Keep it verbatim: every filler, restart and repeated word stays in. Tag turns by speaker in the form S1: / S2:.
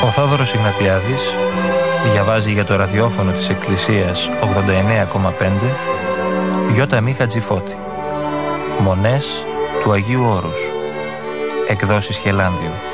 S1: Ο Θόδωρος Ιγνατιάδης διαβάζει για το ραδιόφωνο της Εκκλησίας ογδόντα εννέα κόμμα πέντε Γιώτα Μη Χατζηφώτη. Μονές του Αγίου Όρους. Εκδόσεις Χελάνδιο.